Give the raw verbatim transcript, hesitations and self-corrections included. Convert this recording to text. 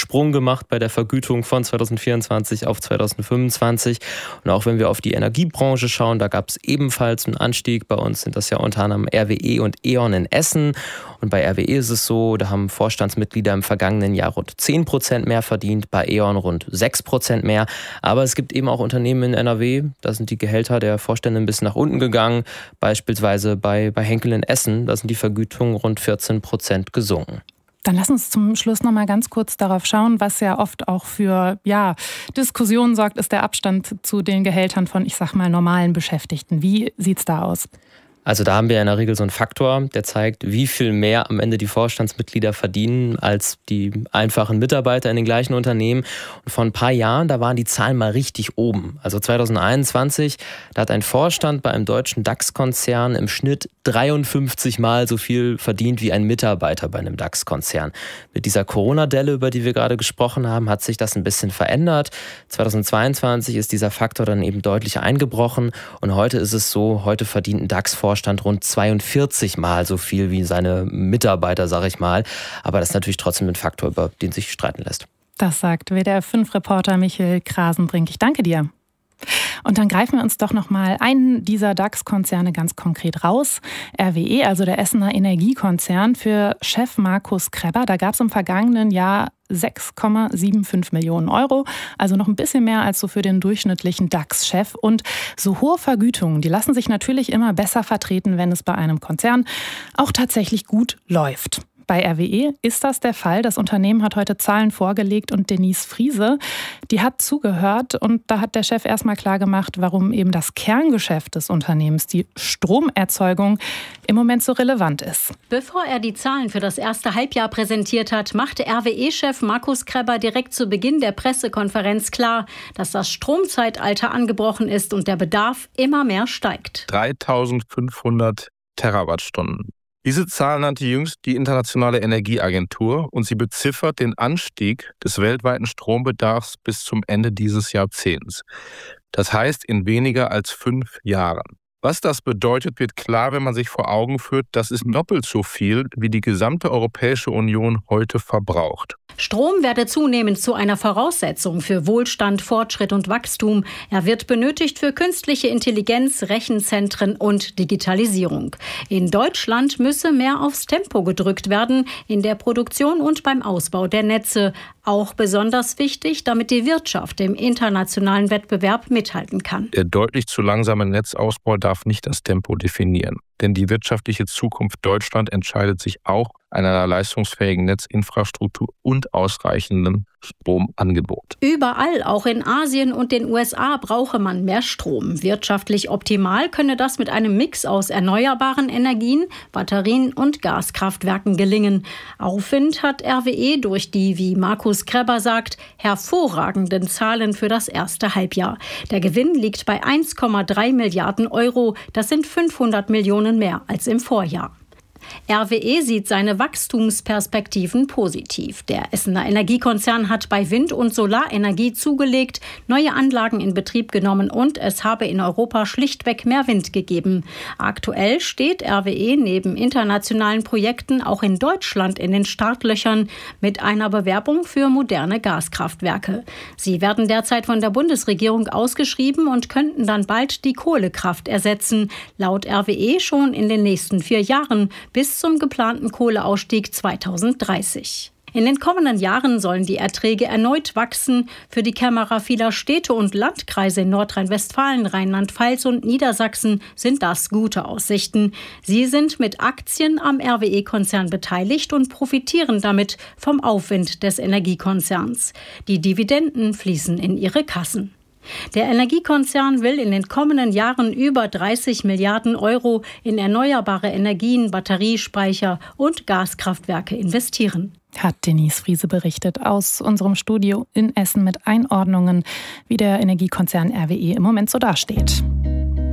Sprung gemacht bei der Vergütung von zweitausendvierundzwanzig auf zweitausendfünfundzwanzig. Und auch wenn wir auf die Energiebranche schauen, da gab es ebenfalls einen Anstieg. Bei uns sind das ja unter anderem R W E und E.ON in Essen. Und bei R W E ist es so, da haben Vorstandsmitglieder im vergangenen Jahr rund zehn Prozent mehr verdient, bei E.ON rund sechs Prozent mehr. Aber es gibt eben auch Unternehmen in N R W, da sind die Gehälter der Vorstände ein bisschen nach unten gegangen. Beispielsweise bei, bei Henkel in Essen, da sind die Vergütungen rund vierzehn Prozent gesunken. Dann lass uns zum Schluss noch mal ganz kurz darauf schauen, was ja oft auch für ja, Diskussionen sorgt, ist der Abstand zu den Gehältern von, ich sag mal, normalen Beschäftigten. Wie sieht's da aus? Also da haben wir in der Regel so einen Faktor, der zeigt, wie viel mehr am Ende die Vorstandsmitglieder verdienen als die einfachen Mitarbeiter in den gleichen Unternehmen. Und vor ein paar Jahren, da waren die Zahlen mal richtig oben. Also zweitausendeinundzwanzig, da hat ein Vorstand bei einem deutschen DAX-Konzern im Schnitt dreiundfünfzig Mal so viel verdient wie ein Mitarbeiter bei einem DAX-Konzern. Mit dieser Corona-Delle, über die wir gerade gesprochen haben, hat sich das ein bisschen verändert. zweitausendzweiundzwanzig ist dieser Faktor dann eben deutlich eingebrochen. Und heute ist es so, heute verdient ein DAX-Vorstand rund zweiundvierzig Mal so viel wie seine Mitarbeiter, sage ich mal. Aber das ist natürlich trotzdem ein Faktor, über den sich streiten lässt. Das sagt W D R fünf Reporter Michael Krasenbrink. Ich danke dir. Und dann greifen wir uns doch noch mal einen dieser DAX-Konzerne ganz konkret raus. R W E, also der Essener Energiekonzern, für Chef Markus Krebber. Da gab es im vergangenen Jahr sechs Komma fünfundsiebzig Millionen Euro, also noch ein bisschen mehr als so für den durchschnittlichen DAX-Chef. Und so hohe Vergütungen, die lassen sich natürlich immer besser vertreten, wenn es bei einem Konzern auch tatsächlich gut läuft. Bei R W E ist das der Fall. Das Unternehmen hat heute Zahlen vorgelegt und Denise Friese, die hat zugehört und da hat der Chef erstmal klar gemacht, warum eben das Kerngeschäft des Unternehmens, die Stromerzeugung, im Moment so relevant ist. Bevor er die Zahlen für das erste Halbjahr präsentiert hat, machte R W E-Chef Markus Krebber direkt zu Beginn der Pressekonferenz klar, dass das Stromzeitalter angebrochen ist und der Bedarf immer mehr steigt. dreitausendfünfhundert Terawattstunden. Diese Zahl nannte jüngst die Internationale Energieagentur und sie beziffert den Anstieg des weltweiten Strombedarfs bis zum Ende dieses Jahrzehnts. Das heißt in weniger als fünf Jahren. Was das bedeutet, wird klar, wenn man sich vor Augen führt, das ist doppelt so viel, wie die gesamte Europäische Union heute verbraucht. Strom werde zunehmend zu einer Voraussetzung für Wohlstand, Fortschritt und Wachstum. Er wird benötigt für künstliche Intelligenz, Rechenzentren und Digitalisierung. In Deutschland müsse mehr aufs Tempo gedrückt werden, in der Produktion und beim Ausbau der Netze. Auch besonders wichtig, damit die Wirtschaft im internationalen Wettbewerb mithalten kann. Der deutlich zu langsame Netzausbau darf nicht das Tempo definieren. Denn die wirtschaftliche Zukunft Deutschland entscheidet sich auch an einer leistungsfähigen Netzinfrastruktur und ausreichendem Stromangebot. Überall, auch in Asien und den U S A, brauche man mehr Strom. Wirtschaftlich optimal könne das mit einem Mix aus erneuerbaren Energien, Batterien und Gaskraftwerken gelingen. Aufwind hat R W E durch die, wie Markus Krebber sagt, hervorragenden Zahlen für das erste Halbjahr. Der Gewinn liegt bei eins Komma drei Milliarden Euro. Das sind fünfhundert Millionen mehr als im Vorjahr. R W E sieht seine Wachstumsperspektiven positiv. Der Essener Energiekonzern hat bei Wind- und Solarenergie zugelegt, neue Anlagen in Betrieb genommen und es habe in Europa schlichtweg mehr Wind gegeben. Aktuell steht R W E neben internationalen Projekten auch in Deutschland in den Startlöchern mit einer Bewerbung für moderne Gaskraftwerke. Sie werden derzeit von der Bundesregierung ausgeschrieben und könnten dann bald die Kohlekraft ersetzen. Laut R W E schon in den nächsten vier Jahren bis zum geplanten Kohleausstieg zweitausenddreißig. In den kommenden Jahren sollen die Erträge erneut wachsen. Für die Kämmerer vieler Städte und Landkreise in Nordrhein-Westfalen, Rheinland-Pfalz und Niedersachsen sind das gute Aussichten. Sie sind mit Aktien am R W E-Konzern beteiligt und profitieren damit vom Aufwind des Energiekonzerns. Die Dividenden fließen in ihre Kassen. Der Energiekonzern will in den kommenden Jahren über dreißig Milliarden Euro in erneuerbare Energien, Batteriespeicher und Gaskraftwerke investieren. Hat Denise Friese berichtet aus unserem Studio in Essen mit Einordnungen, wie der Energiekonzern R W E im Moment so dasteht.